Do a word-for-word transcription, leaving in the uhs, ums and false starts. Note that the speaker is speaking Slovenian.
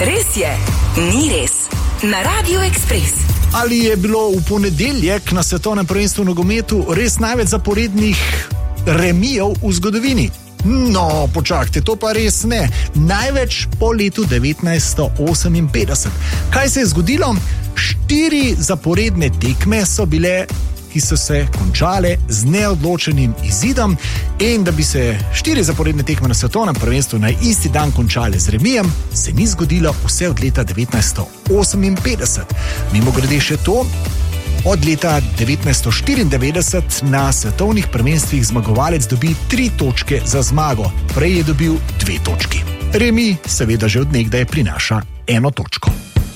Res je, ni res. Na Radio Ekspres. Ali je bilo v ponedeljek na svetovnem prvenstvu v nogometu res največ zaporednih remijev v zgodovini? No, počakajte, to pa res ne. Največ po letu devetnajststo oseminpetdeset. Kaj se je zgodilo? Štiri zaporedne tekme so bile, ki so se končale z neodločenim izidom, in da bi se štiri zaporedne tekme na svetovnem prvenstvu na isti dan končale z remijem, se ni zgodilo vse od leta devetnajststo oseminpetdeset. Mimogrede še to, od leta devetnajststo štiriindevetdeset na svetovnih prvenstvih zmagovalec dobi tri točke za zmago, prej je dobil dve točki. Remi seveda že od nekdaj prinaša eno točko.